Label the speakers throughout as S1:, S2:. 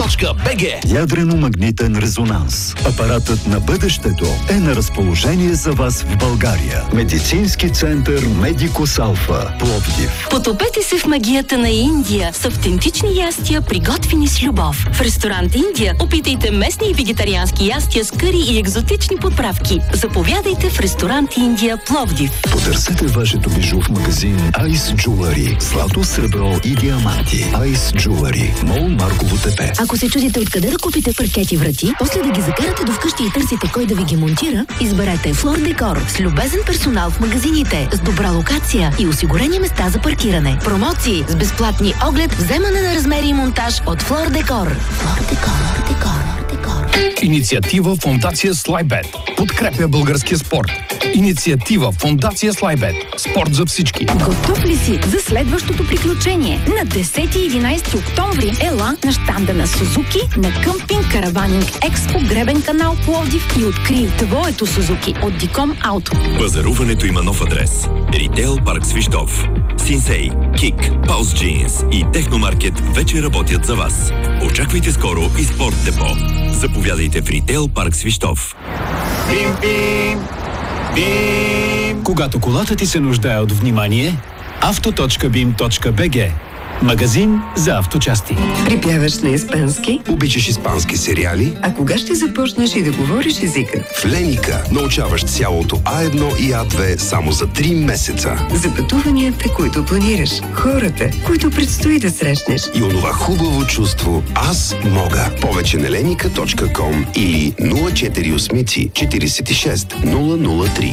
S1: Ядрено-магнитен
S2: Ядрено-магнитен резонанс. Апаратът на бъдещето е на разположение за вас в България. Медицински център Медикус Алфа, Пловдив.
S3: Потопете се в магията на Индия с автентични ястия, приготвени с любов. В ресторант Индия опитайте местни и вегетариански ястия с къри и екзотични подправки. Заповядайте в ресторант Индия, Пловдив.
S2: Потърсете вашето бижу в магазин Ice Jewelry. Злато, сребро и диаманти. Ice Jewelry. Мол Марково ТП.
S3: Ако се чудите откъде да купите паркети врати, после да ги закарате до вкъщи и търсите кой да ви ги монтира, изберете Флор Декор с любезен персонал в магазините, с добра локация и осигурени места за паркиране. Промоции с безплатни оглед, вземане на размери и монтаж от Флор Декор. Флор Декор.
S4: Инициатива Фондация Слайбет подкрепя българския спорт. Инициатива Фондация Слайбет. Спорт за всички.
S5: Готов ли си за следващото приключение? На 10 и 11 октомври ела на щанда на Сузуки на Къмпинг Караванинг Експо Гребен канал Пловдив и открий твоето Сузуки от Диком Ауто.
S6: Пазаруването има нов адрес. Ритейл парк Свищов. Синсей, Кик, Паус Джинс и Техномаркет вече работят за вас. Очаквайте скоро и Спорт Депо. Заповядайте в Ритейл парк Свищов.
S2: Когато колата ти се нуждае от внимание, auto.bim.bg. Магазин за авточасти.
S7: Припяваш на испански?
S8: Обичаш испански сериали?
S7: А кога ще започнеш и да говориш езика?
S8: В Леника научаваш цялото А1 и А2 само за 3 месеца.
S7: За пътуванията, които планираш, хората, които предстои да срещнеш.
S8: И онова хубаво чувство «Аз мога». Повече на lenika.com или 048 46 003.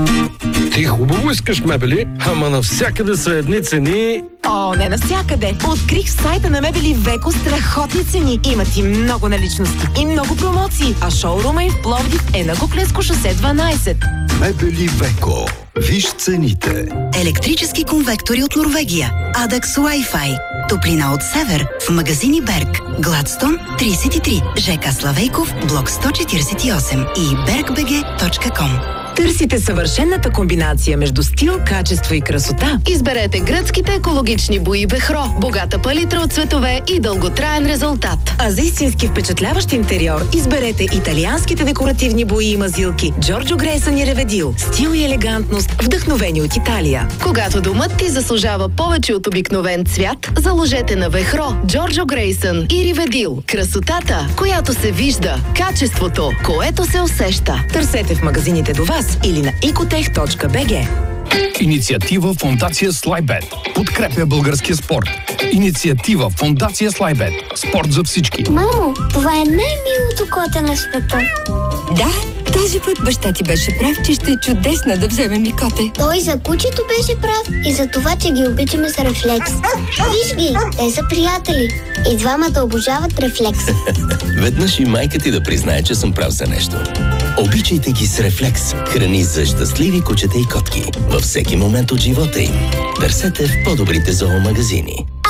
S9: Ти хубаво искаш мебели, ама навсякъде са едни цени.
S10: О, не навсякъде! Открих в сайта на Мебели Веко страхотни цени. Имат и много наличности и много промоции. А шоурума им в Пловдив е на Гоклеско шосе 12.
S2: Мебели Веко. Виж цените.
S3: Електрически конвектори от Норвегия. Adax Wi-Fi. Топлина от север в магазини Берг. Гладстон 33. ЖК Славейков, блок 148 и bergbg.com.
S10: Търсите съвършената комбинация между стил, качество и красота?
S3: Изберете гръцките екологични бои Бехро. Богата палитра от цветове и дълготраен резултат.
S10: А за истински впечатляващ интериор изберете италианските декоративни бои и мазилки Джорджо Грейсън и Реведил. Стил и елегантност, вдъхновени от Италия.
S3: Когато домът ти заслужава повече от обикновен цвят, заложете на Вехро, Джорджо Грейсън и Риведил. Красотата, която се вижда. Качеството, което се усеща.
S10: Търсете в магазините до вас или на ecotech.bg.
S4: Инициатива Фондация Слайбет подкрепя българския спорт. Инициатива Фондация Слайбет. Спорт за всички.
S11: Мамо, това е най-милото коте на света.
S12: Да, този път баща ти беше прав, че ще е чудесно да вземем и коте.
S11: Той за кучето беше прав и за това, че ги обичаме с Рефлекс. Виж ги, те са приятели. И двамата обожават Рефлекс.
S13: Веднъж и майка ти да признае, че съм прав за нещо. Обичайте ги с Рефлекс. Храни за щастливи кучета и котки във всеки момент от живота им. Търсете в по-добрите зоомагазини.